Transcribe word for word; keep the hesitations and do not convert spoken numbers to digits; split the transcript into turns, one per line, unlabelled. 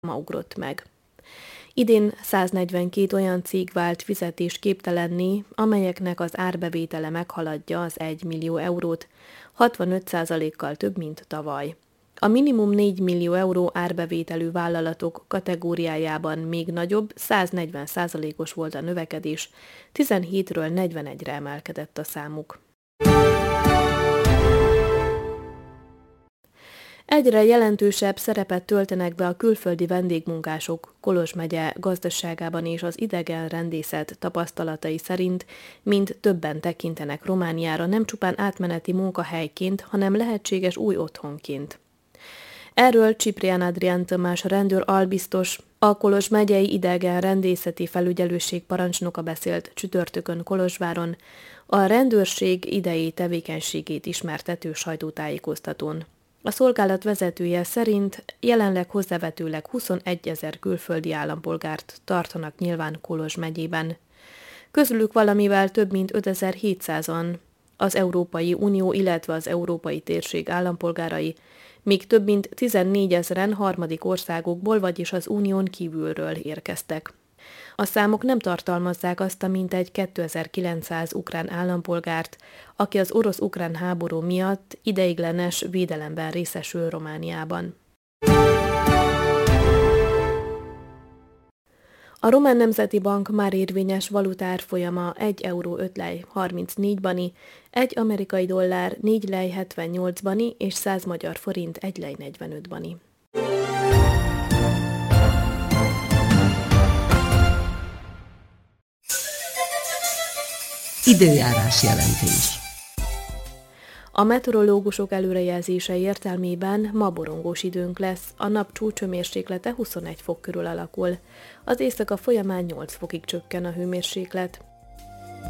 ma ugrott meg. Idén száznegyvenkét olyan cég vált fizetésképtelenné, amelyeknek az árbevétele meghaladja az egy millió eurót, hatvanöt százalékkal több, mint tavaly. A minimum négy millió euró árbevételű vállalatok kategóriájában még nagyobb, száznegyven százalékos volt a növekedés, tizenhétről negyvenegyre emelkedett a számuk. Egyre jelentősebb szerepet töltenek be a külföldi vendégmunkások Kolozs megye gazdaságában, és az idegenrendészet tapasztalatai szerint mind többen tekintenek Romániára nem csupán átmeneti munkahelyként, hanem lehetséges új otthonként. Erről Ciprián Adrián Tamás rendőr albiztos, a Kolozs megyei idegenrendészeti felügyelőség parancsnoka beszélt csütörtökön Kolozsváron a rendőrség idei tevékenységét ismertető sajtótájékoztatón. A szolgálat vezetője szerint jelenleg hozzávetőleg huszonegyezer külföldi állampolgárt tartanak nyilván Kolozs megyében. Közülük valamivel több mint ötezer-hétszázan az Európai Unió, illetve az Európai Térség állampolgárai, míg több mint tizennégyezren harmadik országokból, vagyis az unión kívülről érkeztek. A számok nem tartalmazzák azt a mintegy kétezer-kilencszáz ukrán állampolgárt, aki az orosz-ukrán háború miatt ideiglenes védelemben részesül Romániában. A Román Nemzeti Bank már érvényes valutárfolyama egy euró öt lej harmincnégy bani, egy amerikai dollár négy lej hetvennyolc bani és száz magyar forint egy lej negyvenöt bani.
Időjárás jelentés.
A meteorológusok előrejelzése értelmében ma borongós időnk lesz, a nap csúcshőmérséklete huszonegy fok körül alakul. Az éjszaka folyamán nyolc fokig csökken a hőmérséklet.